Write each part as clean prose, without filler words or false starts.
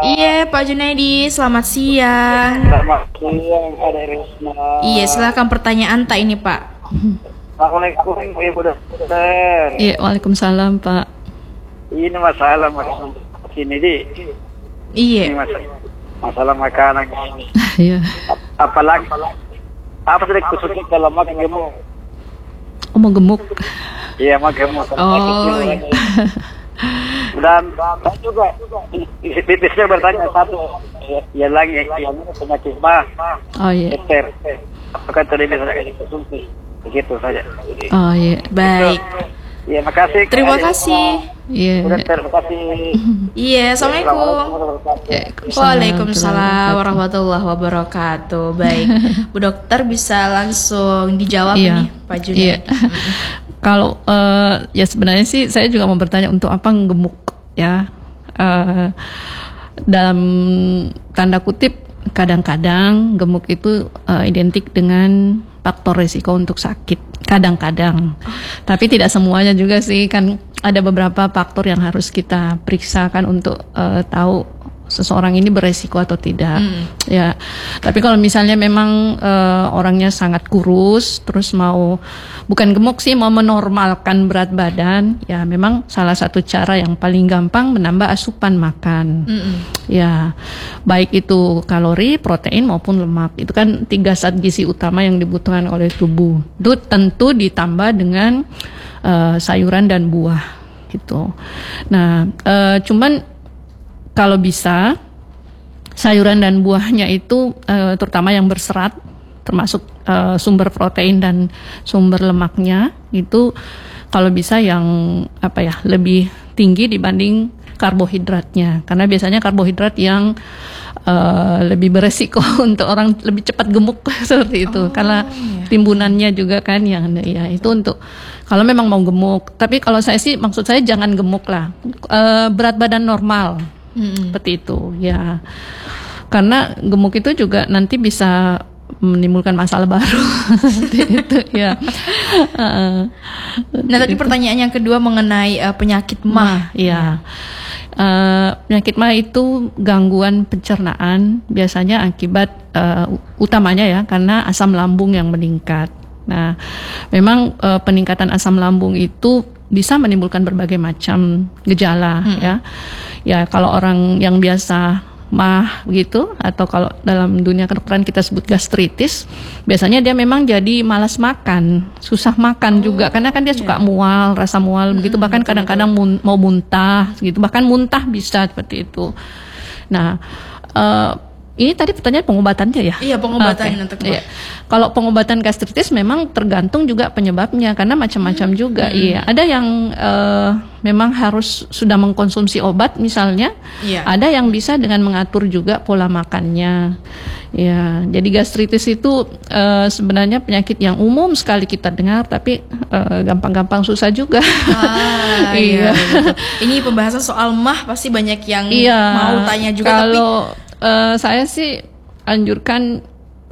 Iya, Pak Junaidi, selamat siang. Selamat siang, Ada Risma. Iya, silakan pertanyaan tak ini, Pak. Assalamualaikum, Ibu Dokter. Iya, waalaikumsalam Pak. Ini masalah sini di. Ini Iya. masalah makanan ini. Iya. Apalagi apa sih khususnya kalau makan gemuk? Oh, mau gemuk. Iya, makan gemuk. Oh, iya. Dan saya juga bisa bertanya satu, ya lagi yang penyakit mah, Oh iya. dokter. Apakah tadi bisa dikonsumsi? Begitu saja. Oh iya. Baik. Ya, makasih. Terima kasih. Iya. Bu Dokter, terima kasih. Iya, Assalamualaikum. Waalaikumsalam warahmatullahi warahmatullahi wabarakatuh. Baik, Bu Dokter bisa langsung dijawab Iya. nih, Pak Iya. Junaidi. Kalau ya sebenarnya sih saya juga mau bertanya untuk apa gemuk ya. Dalam tanda kutip kadang-kadang gemuk itu identik dengan faktor risiko untuk sakit. Kadang-kadang. Tapi tidak semuanya juga sih, kan ada beberapa faktor yang harus kita periksakan untuk tahu seseorang ini beresiko atau tidak. Ya. Tapi kalau misalnya memang orangnya sangat kurus, terus mau bukan gemuk sih, mau menormalkan berat badan, ya memang salah satu cara yang paling gampang menambah asupan makan. Ya, baik itu kalori, protein maupun lemak. Itu kan 3 zat gizi utama yang dibutuhkan oleh tubuh. Itu tentu ditambah dengan sayuran dan buah gitu. Nah, cuman kalau bisa sayuran dan buahnya itu terutama yang berserat, termasuk sumber protein dan sumber lemaknya itu kalau bisa yang lebih tinggi dibanding karbohidratnya, karena biasanya karbohidrat yang lebih beresiko untuk orang lebih cepat gemuk seperti itu, karena timbunannya juga kan yang ya itu untuk kalau memang mau gemuk. Tapi kalau saya sih maksud saya jangan gemuk lah, berat badan normal. Seperti itu ya, karena gemuk itu juga nanti bisa menimbulkan masalah baru. Seperti itu ya. Nah, tadi pertanyaan yang kedua mengenai penyakit MAH. Ya. Penyakit MAH itu gangguan pencernaan, biasanya akibat utamanya ya karena asam lambung yang meningkat. Nah, memang peningkatan asam lambung itu bisa menimbulkan berbagai macam gejala ya. Ya, kalau orang yang biasa MAH begitu, atau kalau dalam dunia kedokteran kita sebut gastritis, biasanya dia memang jadi malas makan, susah makan juga, karena kan dia suka mual, rasa mual begitu, bahkan kadang-kadang mau muntah gitu, bahkan muntah bisa seperti itu. Nah, ini tadi pertanyaan pengobatannya ya? Iya, pengobatan untuk iya. Kalau pengobatan gastritis memang tergantung juga penyebabnya, karena macam-macam juga. Iya, ada yang memang harus sudah mengkonsumsi obat misalnya. Iya. Ada yang bisa dengan mengatur juga pola makannya. Ya, jadi gastritis itu sebenarnya penyakit yang umum sekali kita dengar, tapi gampang-gampang susah juga. Iya. Ini pembahasan soal MAH pasti banyak yang mau tanya juga. Kalau saya sih anjurkan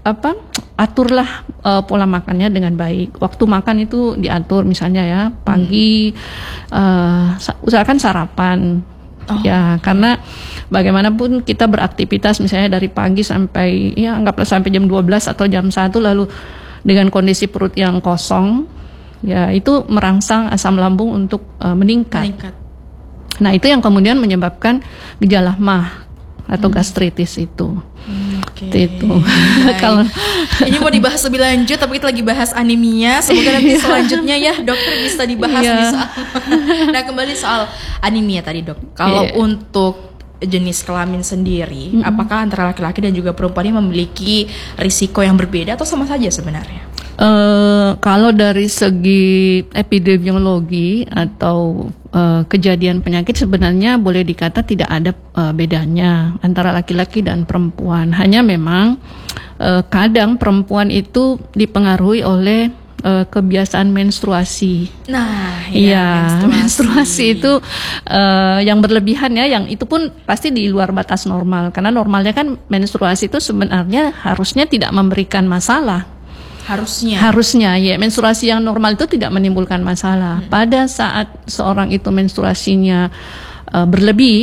aturlah pola makannya dengan baik. Waktu makan itu diatur, misalnya ya pagi usahakan sarapan. Ya, karena bagaimanapun kita beraktivitas misalnya dari pagi sampai ya anggaplah sampai jam 12 atau jam 1, lalu dengan kondisi perut yang kosong, ya itu merangsang asam lambung untuk meningkat. Nah, itu yang kemudian menyebabkan gejala MAH atau gastritis itu. Itu. Kalau ini mau dibahas lebih lanjut, tapi kita lagi bahas anemia. Semoga nanti selanjutnya ya dokter bisa dibahas nih soal. Nah, kembali soal anemia tadi, Dok. Kalau untuk jenis kelamin sendiri, apakah antara laki-laki dan juga perempuan ini memiliki risiko yang berbeda atau sama saja sebenarnya? Kalau dari segi epidemiologi atau kejadian penyakit, sebenarnya boleh dikata tidak ada bedanya antara laki-laki dan perempuan. Hanya memang kadang perempuan itu dipengaruhi oleh kebiasaan menstruasi. Nah, iya, menstruasi itu yang berlebihan ya, yang itu pun pasti di luar batas normal. Karena normalnya kan menstruasi itu sebenarnya harusnya tidak memberikan masalah. Harusnya ya, menstruasi yang normal itu tidak menimbulkan masalah. Pada saat seorang itu menstruasinya berlebih,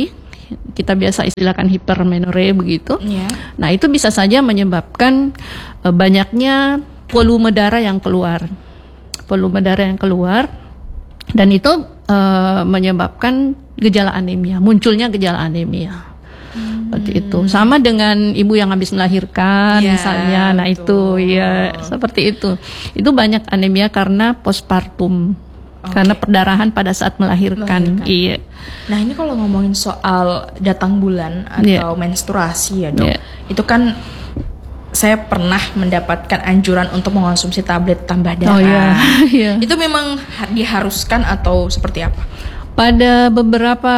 kita biasa istilahkan hipermenore begitu. Iya. Nah, itu bisa saja menyebabkan banyaknya volume darah yang keluar. Volume darah yang keluar dan itu menyebabkan gejala anemia, munculnya gejala anemia. Seperti itu. Sama dengan ibu yang habis melahirkan misalnya. Nah, betul. itu ya seperti itu. Itu banyak anemia karena postpartum. Karena perdarahan pada saat melahirkan. Iya. Nah, ini kalau ngomongin soal datang bulan atau menstruasi ya, Dok. Itu kan saya pernah mendapatkan anjuran untuk mengonsumsi tablet tambah darah. Oh iya. Itu memang diharuskan atau seperti apa? Pada beberapa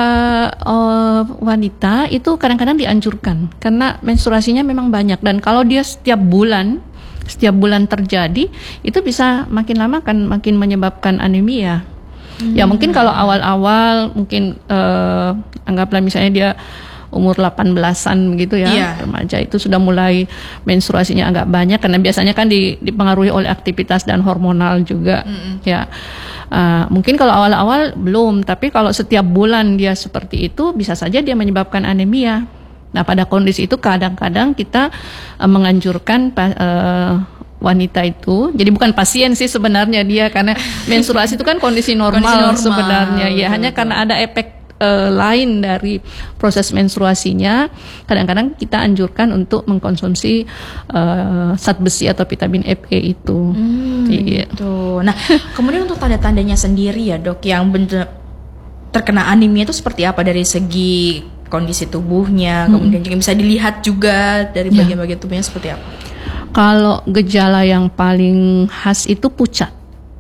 wanita itu kadang-kadang dianjurkan karena menstruasinya memang banyak, dan kalau dia setiap bulan terjadi itu bisa makin lama kan makin menyebabkan anemia. Ya mungkin kalau awal-awal mungkin anggaplah misalnya dia umur 18-an begitu ya, remaja itu sudah mulai menstruasinya agak banyak karena biasanya kan dipengaruhi oleh aktivitas dan hormonal juga ya. Mungkin kalau awal-awal belum, tapi kalau setiap bulan dia seperti itu bisa saja dia menyebabkan anemia. Nah, pada kondisi itu kadang-kadang kita menganjurkan wanita itu, jadi bukan pasien sih sebenarnya dia, karena menstruasi itu kan kondisi normal sebenarnya ya, hanya karena ada efek lain dari proses menstruasinya, kadang-kadang kita anjurkan untuk mengkonsumsi zat besi atau vitamin Fe itu. Gitu. Nah, kemudian untuk tanda-tandanya sendiri ya, Dok, yang benar terkena anemia itu seperti apa dari segi kondisi tubuhnya, kemudian juga bisa dilihat juga dari bagian-bagian tubuhnya seperti apa? Kalau gejala yang paling khas itu pucat.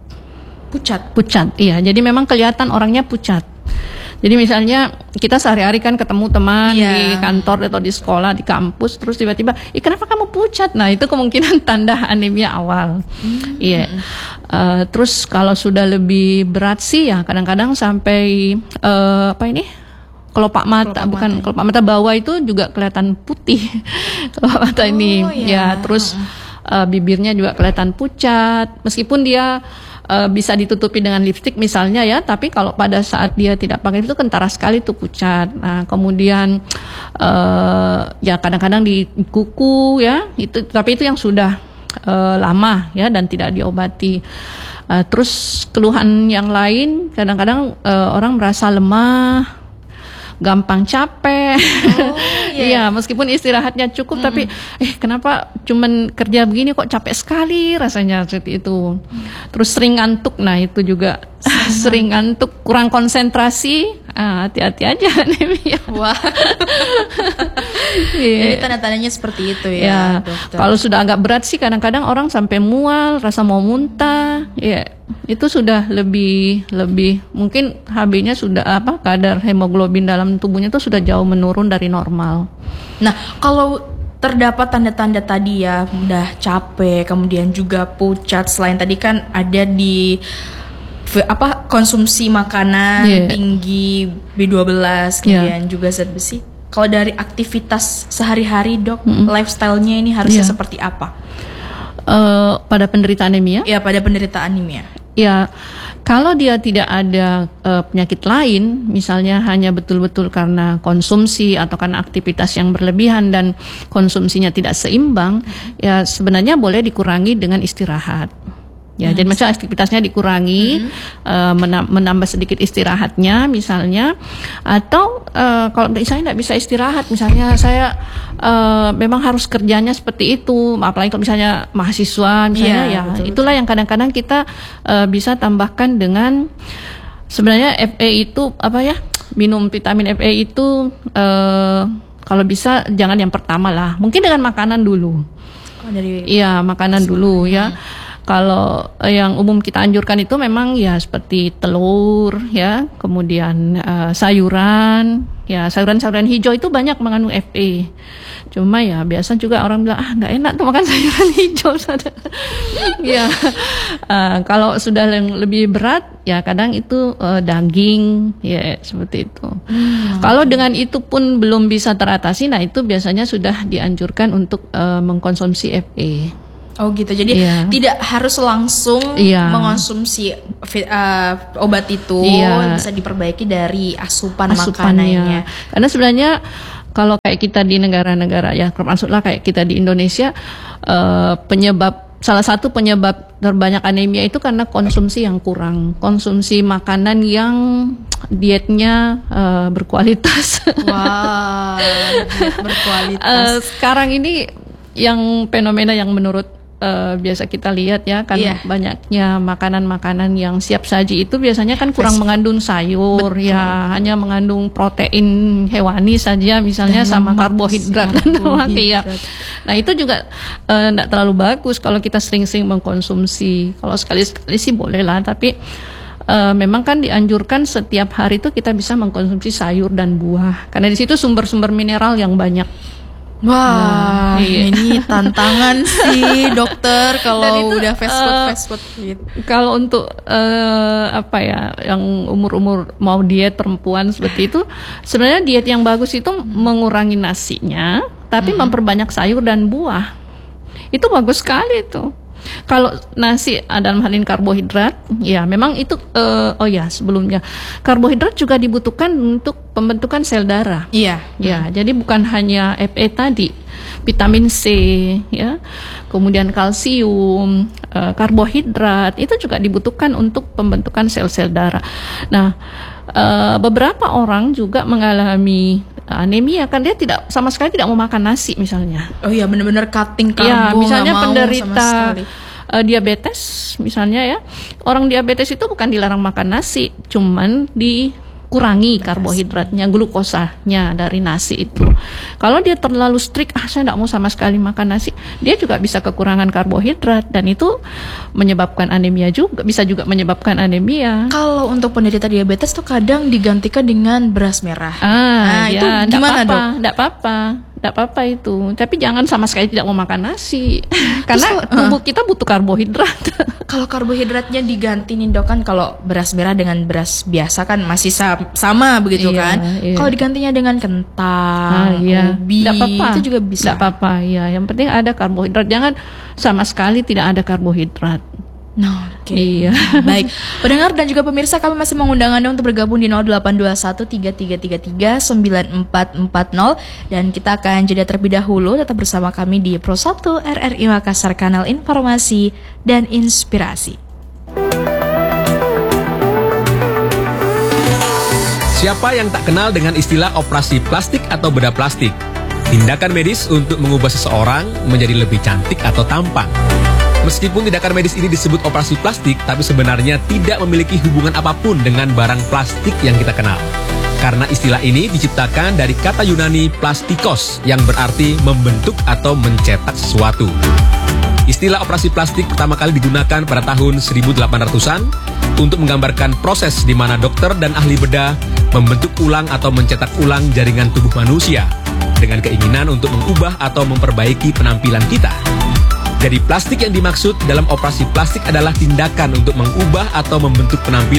Pucat, iya. Jadi memang kelihatan orangnya pucat. Jadi misalnya kita sehari-hari kan ketemu teman di kantor atau di sekolah, di kampus, terus tiba-tiba, kenapa kamu pucat? Nah, itu kemungkinan tanda anemia awal. Iya. Terus kalau sudah lebih berat sih ya kadang-kadang sampai kelopak mata, kelopak mata bawah itu juga kelihatan putih. Kelopak mata ini. Ya, terus bibirnya juga kelihatan pucat, meskipun dia bisa ditutupi dengan lipstik misalnya ya, tapi kalau pada saat dia tidak pakai itu kentara sekali tuh pucat. Nah, kemudian ya kadang-kadang di kuku ya, itu tapi itu yang sudah lama ya dan tidak diobati. Terus keluhan yang lain kadang-kadang orang merasa lemah, gampang capek. Iya, meskipun istirahatnya cukup tapi kenapa cuman kerja begini kok capek sekali rasanya seperti itu. Terus sering ngantuk. Nah, itu juga sering ngantuk, kurang konsentrasi. Hati-hati aja anemia. Wah. Jadi tanda-tandanya seperti itu ya, Dokter. Kalau sudah agak berat sih kadang-kadang orang sampai mual, rasa mau muntah. Ya, itu sudah lebih mungkin HB-nya sudah kadar hemoglobin dalam tubuhnya itu sudah jauh menurun dari normal. Nah, kalau terdapat tanda-tanda tadi ya, mudah capek, kemudian juga pucat, selain tadi kan ada di konsumsi makanan tinggi B12, kemudian juga zat besi. Kalau dari aktivitas sehari-hari, Dok, lifestyle-nya ini harusnya seperti apa? Pada penderita anemia? Ya, pada penderita anemia. Ya, kalau dia tidak ada penyakit lain, misalnya hanya betul-betul karena konsumsi atau karena aktivitas yang berlebihan dan konsumsinya tidak seimbang, ya sebenarnya boleh dikurangi dengan istirahat. Ya, jadi misalnya aktivitasnya dikurangi, menambah sedikit istirahatnya misalnya, atau kalau misalnya tidak bisa istirahat, misalnya saya memang harus kerjanya seperti itu, apalagi kalau misalnya mahasiswa misalnya, betul. Itulah yang kadang-kadang kita bisa tambahkan dengan sebenarnya Fe itu minum vitamin Fe itu kalau bisa jangan yang pertama lah, mungkin dengan makanan dulu. Makanan dulu ya. Kalau yang umum kita anjurkan itu memang ya seperti telur ya, kemudian sayuran sayuran hijau itu banyak mengandung Fe. Cuma ya biasa juga orang bilang nggak enak tuh makan sayuran hijau. Kalau sudah yang lebih berat ya kadang itu daging ya seperti itu. Kalau dengan itu pun belum bisa teratasi, nah itu biasanya sudah dianjurkan untuk mengkonsumsi Fe. Oh gitu, jadi tidak harus langsung mengonsumsi obat itu, bisa diperbaiki dari asupan makanannya. Karena sebenarnya kalau kayak kita di negara-negara ya, termasuklah kayak kita di Indonesia, salah satu penyebab terbanyak anemia itu karena konsumsi yang kurang, konsumsi makanan yang dietnya berkualitas. Wah, diet berkualitas. Sekarang ini yang fenomena yang menurut biasa kita lihat ya kan, banyaknya makanan-makanan yang siap saji itu biasanya kan kurang mengandung sayur. Betul. Ya, hanya mengandung protein hewani saja misalnya, dan sama karbohidrat. Ya. Nah itu juga tidak terlalu bagus kalau kita sering-sering mengkonsumsi. Kalau sekali-sekali sih boleh lah, tapi memang kan dianjurkan setiap hari itu kita bisa mengkonsumsi sayur dan buah, karena di situ sumber-sumber mineral yang banyak. Wah, ini tantangan sih dokter kalau udah fast food gitu. Kalau untuk yang umur-umur mau diet perempuan seperti itu, sebenarnya diet yang bagus itu mengurangi nasinya, tapi memperbanyak sayur dan buah. Itu bagus sekali tuh. Kalau nasi dalam hal ini karbohidrat, ya memang itu sebelumnya karbohidrat juga dibutuhkan untuk pembentukan sel darah. Iya. Ya, jadi bukan hanya Fe tadi, vitamin C, ya, kemudian kalsium, karbohidrat itu juga dibutuhkan untuk pembentukan sel-sel darah. Nah, beberapa orang juga mengalami anemia kan dia sama sekali tidak mau makan nasi misalnya. Oh iya, benar-benar cutting karbo. Ya, misalnya penderita diabetes misalnya ya. Orang diabetes itu bukan dilarang makan nasi, cuman dikurangi karbohidratnya, glukosanya dari nasi itu. Kalau dia terlalu strict, saya tidak mau sama sekali makan nasi, dia juga bisa kekurangan karbohidrat dan itu menyebabkan anemia juga, bisa juga menyebabkan anemia. Kalau untuk penderita diabetes tuh kadang digantikan dengan beras merah. Itu gimana dok? Tidak apa-apa itu, tapi jangan sama sekali tidak mau makan nasi karena tubuh kita butuh karbohidrat. Kalau karbohidratnya diganti nih dok, kan kalau beras merah dengan beras biasa kan masih sama begitu kan. Kalau digantinya dengan kentang, ubi, itu juga bisa. Tidak apa-apa ya, yang penting ada karbohidrat, jangan sama sekali tidak ada karbohidrat. Oke. Iya. Baik, pendengar dan juga pemirsa, kami masih mengundang Anda untuk bergabung di 082133339440 dan kita akan jeda terlebih dahulu. Tetap bersama kami di Pro 1 RRI Makassar, kanal informasi dan inspirasi. Siapa yang tak kenal dengan istilah operasi plastik atau bedah plastik? Tindakan medis untuk mengubah seseorang menjadi lebih cantik atau tampan. Meskipun tindakan medis ini disebut operasi plastik, tapi sebenarnya tidak memiliki hubungan apapun dengan barang plastik yang kita kenal. Karena istilah ini diciptakan dari kata Yunani plastikos, yang berarti membentuk atau mencetak sesuatu. Istilah operasi plastik pertama kali digunakan pada tahun 1800-an untuk menggambarkan proses di mana dokter dan ahli bedah membentuk ulang atau mencetak ulang jaringan tubuh manusia dengan keinginan untuk mengubah atau memperbaiki penampilan kita. Jadi plastik yang dimaksud dalam operasi plastik adalah tindakan untuk mengubah atau membentuk penampilan